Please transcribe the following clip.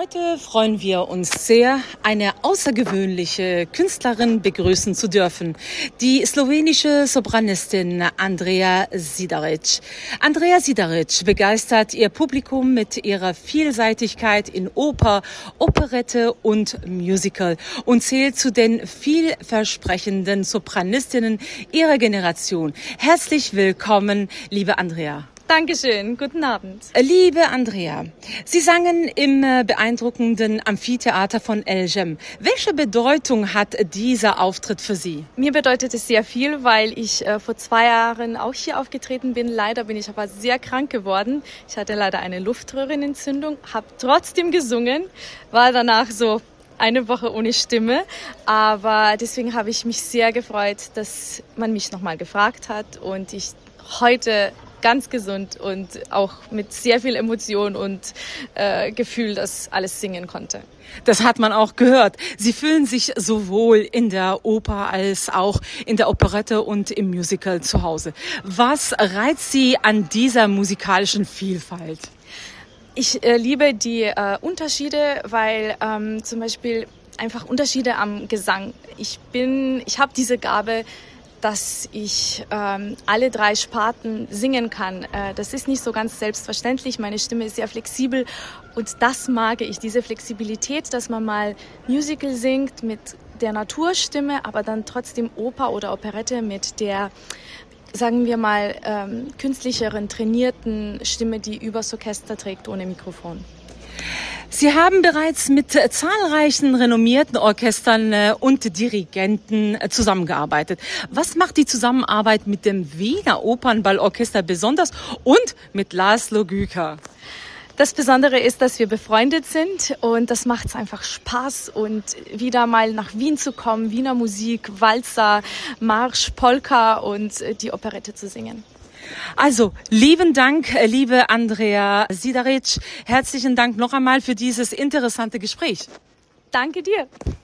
Heute freuen wir uns sehr, eine außergewöhnliche Künstlerin begrüßen zu dürfen, die slowenische Sopranistin Andrea Sidaric. Andrea Sidaric begeistert ihr Publikum mit ihrer Vielseitigkeit in Oper, Operette und Musical und zählt zu den vielversprechenden Sopranistinnen ihrer Generation. Herzlich willkommen, liebe Andrea. Dankeschön, guten Abend. Liebe Andrea, Sie sangen im beeindruckenden Amphitheater von Elgem. Welche Bedeutung hat dieser Auftritt für Sie? Mir bedeutet es sehr viel, weil ich vor 2 Jahren auch hier aufgetreten bin. Leider bin ich aber sehr krank geworden. Ich hatte leider eine Luftröhrenentzündung, habe trotzdem gesungen, war danach so eine Woche ohne Stimme, aber deswegen habe ich mich sehr gefreut, dass man mich nochmal gefragt hat und ich heute ganz gesund und auch mit sehr viel Emotion und Gefühl das alles singen konnte. Das hat man auch gehört. Sie fühlen sich sowohl in der Oper als auch in der Operette und im Musical zu Hause. Was reizt Sie an dieser musikalischen Vielfalt? Ich liebe die Unterschiede, weil zum Beispiel einfach Unterschiede am Gesang. Ich habe diese Gabe, dass ich alle 3 Sparten singen kann. Das ist nicht so ganz selbstverständlich. Meine Stimme ist sehr flexibel und das mag ich, diese Flexibilität, dass man mal Musical singt mit der Naturstimme, aber dann trotzdem Oper oder Operette mit der, sagen wir mal, künstlicheren, trainierten Stimme, die übers Orchester trägt ohne Mikrofon. Sie haben bereits mit zahlreichen renommierten Orchestern und Dirigenten zusammengearbeitet. Was macht die Zusammenarbeit mit dem Wiener Opernballorchester besonders und mit László Güker? Das Besondere ist, dass wir befreundet sind und das macht es einfach Spaß und wieder mal nach Wien zu kommen, Wiener Musik, Walzer, Marsch, Polka und die Operette zu singen. Also, lieben Dank, liebe Andrea Sidaric. Herzlichen Dank noch einmal für dieses interessante Gespräch. Danke dir.